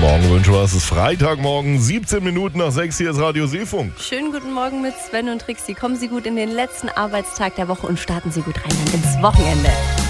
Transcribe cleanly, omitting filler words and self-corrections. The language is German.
Morgen wünschen wir. Es ist Freitagmorgen, 17 Minuten nach 6. Hier ist Radio Seefunk. Schönen guten Morgen mit Sven und Trixi. Kommen Sie gut in den letzten Arbeitstag der Woche und starten Sie gut rein ins Wochenende.